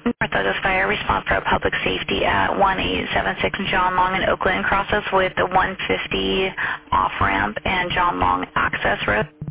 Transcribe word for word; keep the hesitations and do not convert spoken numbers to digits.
Northwest Fire response for public safety at one eight seven six John Long and Oakland crosses with the one fifty off-ramp and John Long access road.